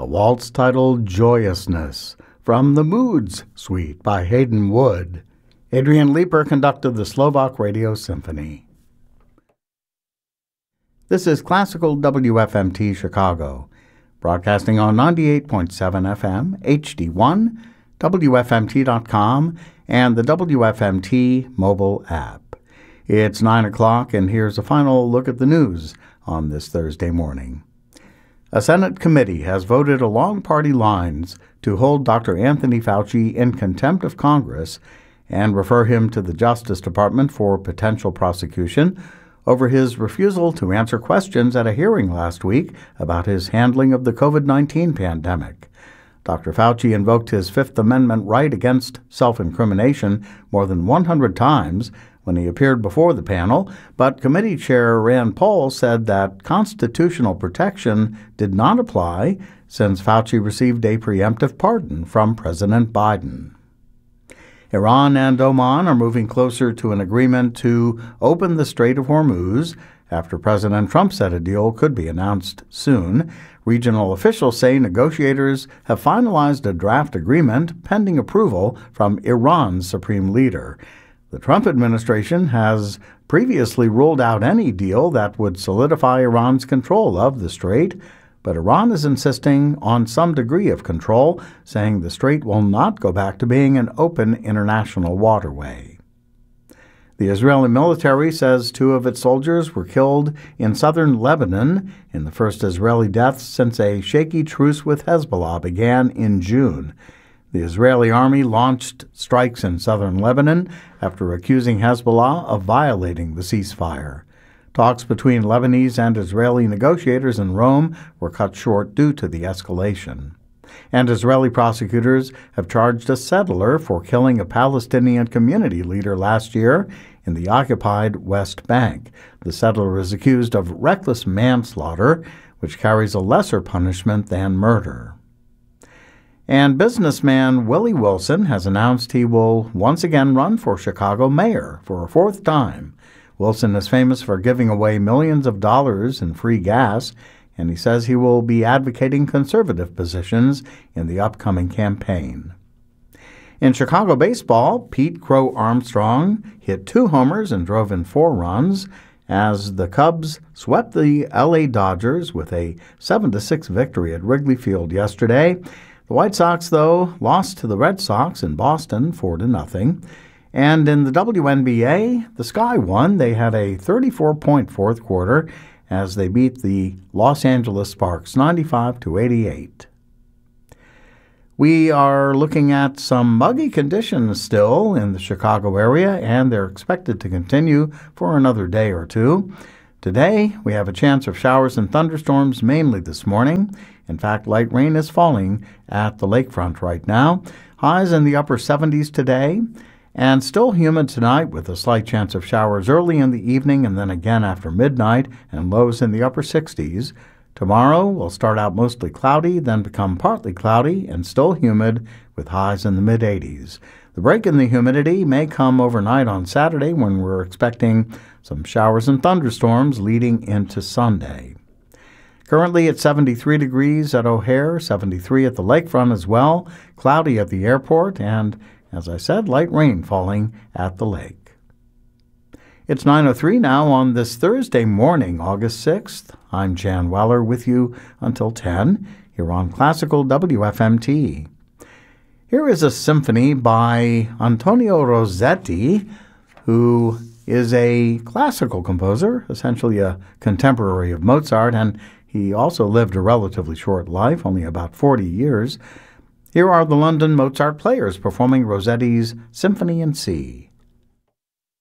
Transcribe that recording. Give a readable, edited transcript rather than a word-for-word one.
waltz titled Joyousness from the Moods Suite by Hayden Wood. Adrian Leeper conducted the Slovak Radio Symphony. This is Classical WFMT Chicago, broadcasting on 98.7 FM, HD1, WFMT.com, and the WFMT mobile app. It's 9 o'clock, and here's a final look at the news on this Thursday morning. A Senate committee has voted along party lines to hold Dr. Anthony Fauci in contempt of Congress and refer him to the Justice Department for potential prosecution over his refusal to answer questions at a hearing last week about his handling of the COVID-19 pandemic. Dr. Fauci invoked his Fifth Amendment right against self-incrimination more than 100 times when he appeared before the panel, but Committee Chair Rand Paul said that constitutional protection did not apply since Fauci received a preemptive pardon from President Biden. Iran and Oman are moving closer to an agreement to open the Strait of Hormuz after President Trump said a deal could be announced soon. Regional officials say negotiators have finalized a draft agreement pending approval from Iran's supreme leader. The Trump administration has previously ruled out any deal that would solidify Iran's control of the strait, but Iran is insisting on some degree of control, saying the strait will not go back to being an open international waterway. The Israeli military says 2 of its soldiers were killed in southern Lebanon in the first Israeli deaths since a shaky truce with Hezbollah began in June. The Israeli army launched strikes in southern Lebanon after accusing Hezbollah of violating the ceasefire. Talks between Lebanese and Israeli negotiators in Rome were cut short due to the escalation. And Israeli prosecutors have charged a settler for killing a Palestinian community leader last year in the occupied West Bank. The settler is accused of reckless manslaughter, which carries a lesser punishment than murder. And businessman Willie Wilson has announced he will once again run for Chicago mayor for a 4th time. Wilson is famous for giving away millions of dollars in free gas, and he says he will be advocating conservative positions in the upcoming campaign. In Chicago baseball, Pete Crow Armstrong hit 2 homers and drove in 4 runs as the Cubs swept the L.A. Dodgers with a 7-6 victory at Wrigley Field yesterday. The White Sox, though, lost to the Red Sox in Boston 4-0. And in the WNBA, the Sky won. They had a 34-point fourth quarter as they beat the Los Angeles Sparks 95-88. We are looking at some muggy conditions still in the Chicago area, and they're expected to continue for another day or two. Today, we have a chance of showers and thunderstorms mainly this morning. In fact, light rain is falling at the lakefront right now. Highs in the upper 70s today, and still humid tonight with a slight chance of showers early in the evening and then again after midnight, and lows in the upper 60s. Tomorrow will start out mostly cloudy, then become partly cloudy and still humid with highs in the mid-80s. The break in the humidity may come overnight on Saturday when we're expecting some showers and thunderstorms leading into Sunday. Currently at 73 degrees at O'Hare, 73 at the lakefront as well, cloudy at the airport, and, as I said, light rain falling at the lake. It's 9:03 now on this Thursday morning, August 6th. I'm Jan Weller with you until 10 here on Classical WFMT. Here is a symphony by Antonio Rossetti, who is a classical composer, essentially a contemporary of Mozart, and he also lived a relatively short life, only about 40 years. Here are the London Mozart Players performing Rossetti's Symphony in C.